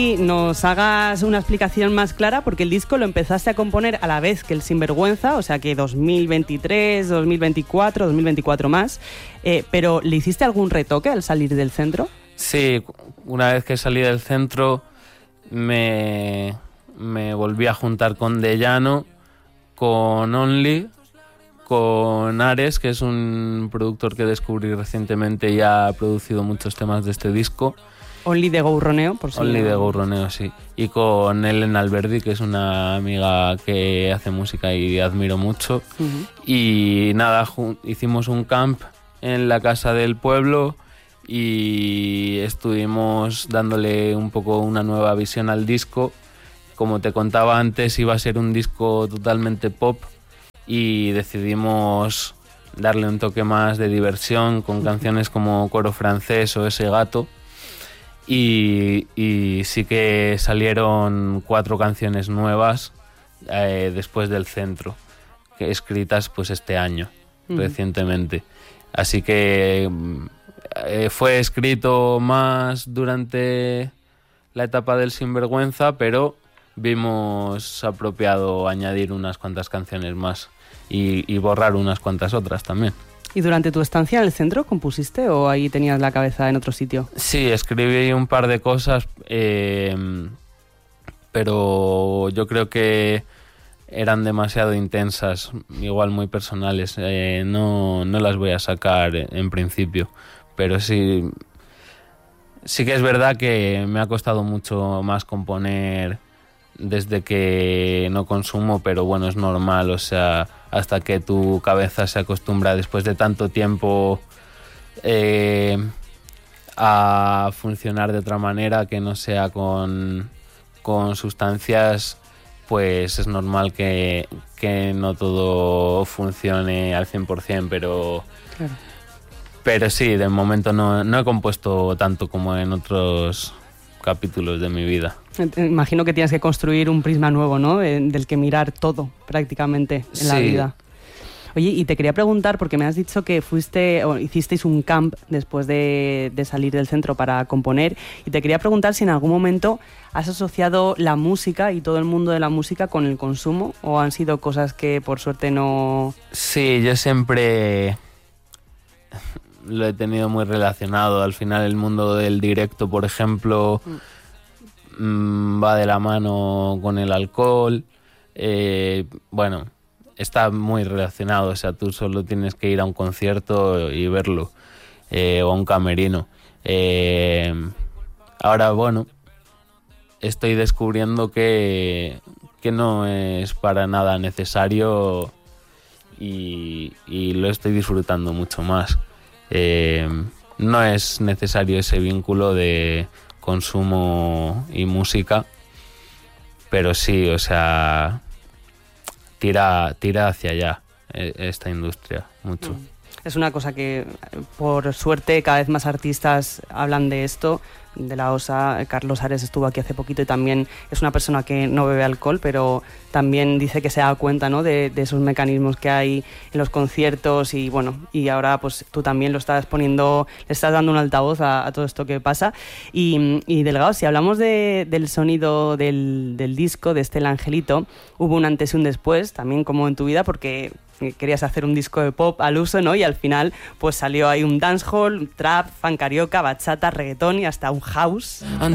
Y nos hagas una explicación más clara, porque el disco lo empezaste a componer a la vez que el Sinvergüenza, o sea que 2023, 2024, 2024 más, pero ¿le hiciste algún retoque al salir del centro? Sí, una vez que salí del centro me volví a juntar con De Llano, con Only, con Ares, que es un productor que descubrí recientemente y ha producido muchos temas de este disco. Only de Gourroneo, por si Only no... de Gourroneo, sí. Y con Ellen Alberdi, que es una amiga que hace música y admiro mucho. Uh-huh. Y nada, hicimos un camp en la casa del pueblo y estuvimos dándole un poco una nueva visión al disco. Como te contaba antes, iba a ser un disco totalmente pop y decidimos darle un toque más de diversión con canciones como Coro Francés o Ese Gato. Y sí que salieron 4 canciones nuevas después del centro, escritas pues este año, recientemente. Así que fue escrito más durante la etapa del Sinvergüenza, pero vimos apropiado añadir unas cuantas canciones más y borrar unas cuantas otras también. ¿Y durante tu estancia en el centro compusiste o ahí tenías la cabeza en otro sitio? Sí, escribí un par de cosas, pero yo creo que eran demasiado intensas, igual muy personales. No las voy a sacar en principio, pero sí que es verdad que me ha costado mucho más componer desde que no consumo, pero bueno, es normal, o sea, hasta que tu cabeza se acostumbra después de tanto tiempo a funcionar de otra manera que no sea con sustancias, pues es normal que no todo funcione al 100%, pero... Claro. Pero sí, de momento no he compuesto tanto como en otros capítulos de mi vida. Imagino que tienes que construir un prisma nuevo, ¿no? Del que mirar todo prácticamente en la vida. Oye, y te quería preguntar, porque me has dicho que hicisteis un camp después de salir del centro para componer, y te quería preguntar si en algún momento has asociado la música y todo el mundo de la música con el consumo, o han sido cosas que por suerte no... Sí, yo siempre lo he tenido muy relacionado. Al final el mundo del directo, por ejemplo, va de la mano con el alcohol. Bueno, está muy relacionado. O sea, tú solo tienes que ir a un concierto y verlo, o a un camerino. Ahora, bueno, estoy descubriendo que no es para nada necesario y lo estoy disfrutando mucho más. No es necesario ese vínculo de consumo y música, pero sí, o sea, tira hacia allá esta industria mucho. Es una cosa que, por suerte, cada vez más artistas hablan de esto, de la OSA. Carlos Ares estuvo aquí hace poquito y también es una persona que no bebe alcohol, pero también dice que se da cuenta, ¿no?, de esos mecanismos que hay en los conciertos y bueno, y ahora pues tú también lo estás poniendo, le estás dando un altavoz a todo esto que pasa. Y Delgado, si hablamos del sonido del disco, de El Angelito, hubo un antes y un después también como en tu vida, porque querías hacer un disco de pop al uso, ¿no? Y al final pues salió ahí un dancehall, trap, funk carioca, bachata, reggaetón y hasta un house.